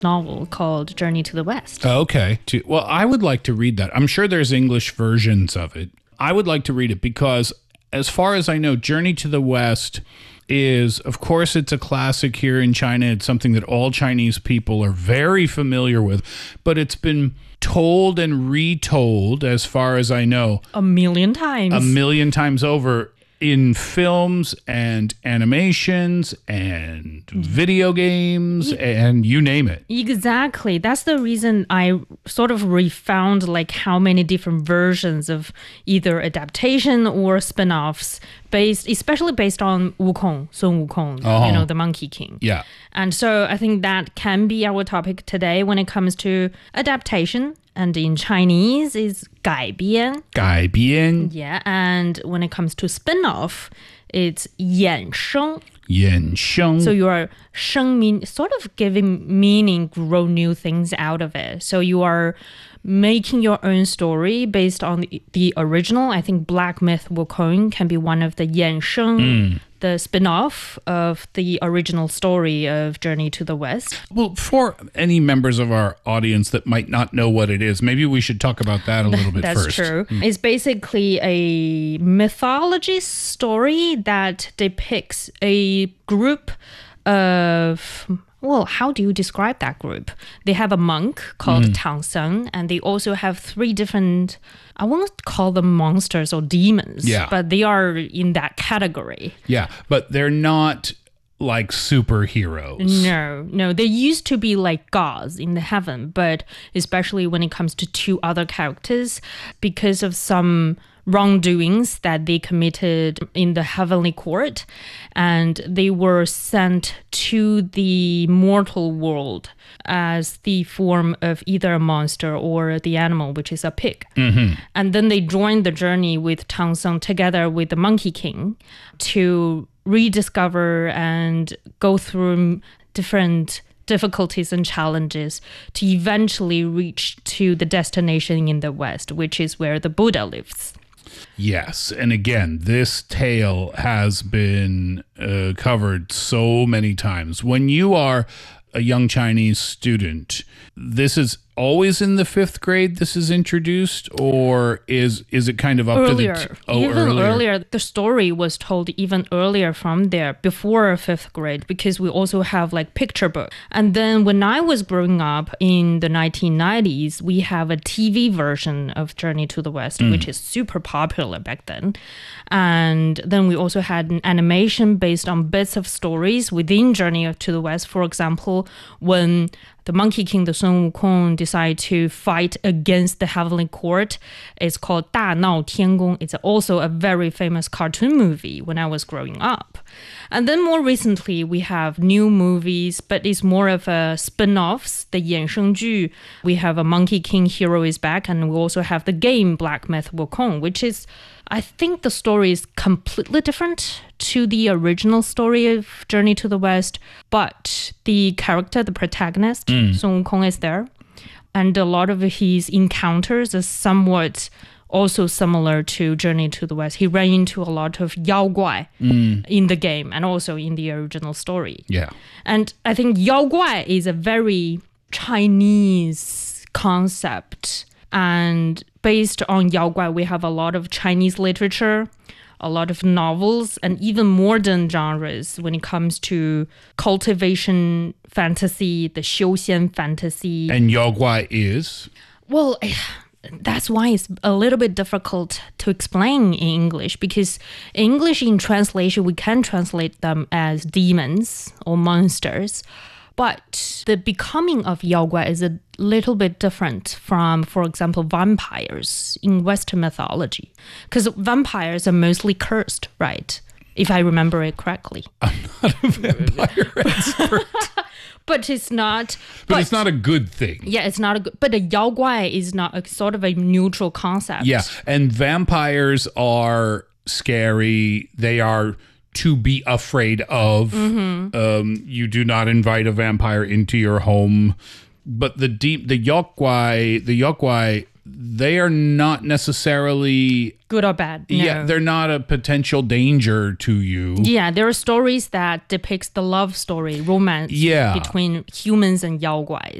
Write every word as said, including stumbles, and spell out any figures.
novel called Journey to the West. Okay. Well, I would like to read that. I'm sure there's English versions of it. I would like to read it because, as far as I know, Journey to the West is, of course, it's a classic here in China. It's something that all Chinese people are very familiar with, but it's been told and retold, as far as I know, a million times. A million times over in films and animations and video games and you name it. Exactly. That's the reason I sort of refound like how many different versions of either adaptation or spin-offs based, especially based on Wukong, Sun Wukong, uh-huh. you know, the Monkey King. Yeah. And so I think that can be our topic today when it comes to adaptation. And in Chinese is 改编. 改编. Yeah, and when it comes to spin-off, it's 衍生. 衍生. So you are 生 mean sort of giving meaning, grow new things out of it. So you are making your own story based on the, the original. I think Black Myth Wukong can be one of the 衍生, mm. the spin-off of the original story of Journey to the West. Well, for any members of our audience that might not know what it is, maybe we should talk about that a little bit That's first. That's true. Mm. It's basically a mythology story that depicts a group of... Well, how do you describe that group? They have a monk called mm. Tang Seng, and they also have three different, I won't call them monsters or demons, yeah. but they are in that category. Yeah, but they're not like superheroes. No, no. They used to be like gods in the heaven, but especially when it comes to two other characters, because of some wrongdoings that they committed in the heavenly court, and they were sent to the mortal world as the form of either a monster or the animal, which is a pig. Mm-hmm. And then they joined the journey with Tang Seng together with the Monkey King to rediscover and go through different difficulties and challenges to eventually reach to the destination in the West, which is where the Buddha lives. Yes. And again, this tale has been uh, covered so many times. When you are a young Chinese student, this is always in the fifth grade this is introduced, or is is it kind of up earlier. to the... T- oh, even earlier. earlier. The story was told even earlier from there, before fifth grade, because we also have like picture book. And then when I was growing up in the nineteen nineties, we have a T V version of Journey to the West, mm. which is super popular back then. And then we also had an animation based on bits of stories within Journey to the West. For example, when the Monkey King, the Sun Wukong, decide to fight against the heavenly court. It's called 大闹天宫. It's also a very famous cartoon movie when I was growing up. And then more recently, we have new movies, but it's more of a spin-offs, the 衍生剧. We have a Monkey King Hero is Back, and we also have the game Black Myth Wukong, which is, I think the story is completely different to the original story of Journey to the West, but the character, the protagonist, mm. Sun Wukong, is there. And a lot of his encounters are somewhat also similar to Journey to the West. He ran into a lot of 妖怪 mm. in the game and also in the original story. Yeah. And I think 妖怪 is a very Chinese concept. And based on 妖怪, we have a lot of Chinese literature, a lot of novels, and even modern genres when it comes to cultivation fantasy, the 修仙 fantasy. And 妖怪 is? Well, that's why it's a little bit difficult to explain in English, because English in translation, we can translate them as demons or monsters. But the becoming of 妖怪 is a little bit different from, for example, vampires in Western mythology. Because vampires are mostly cursed, right? If I remember it correctly. I'm not a vampire expert. But it's not... But, but it's not a good thing. Yeah, it's not a good... But a 妖怪 is not a sort of a neutral concept. Yeah, and vampires are scary. They are... to be afraid of. Mm-hmm. Um, you do not invite a vampire into your home. But the deep, the 妖怪, the 妖怪, they are not necessarily good or bad. No. Yeah, they're not a potential danger to you. Yeah, there are stories that depicts the love story, romance Yeah. between humans and 妖怪.